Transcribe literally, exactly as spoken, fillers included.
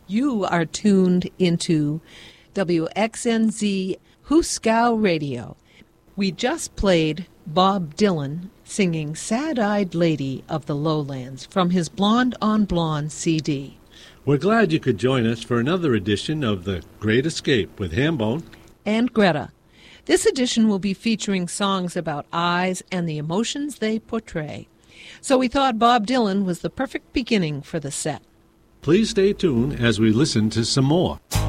You are tuned into W X N Z Huskow Radio. We just played Bob Dylan singing Sad-Eyed Lady of the Lowlands from his Blonde on Blonde C D. We're glad you could join us for another edition of The Great Escape with Hambone and Greta. This edition will be featuring songs about eyes and the emotions they portray. So we thought Bob Dylan was the perfect beginning for the set. Please stay tuned as we listen to some more.